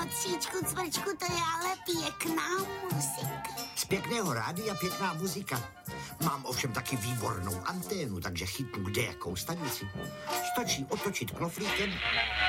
Otříčku, cvrčku, to je ale pěkná muzika. Z pěkného rádia pěkná muzika. Mám ovšem taky výbornou anténu, takže chytnu kde jakou stanici. Stačí otočit knoflíkem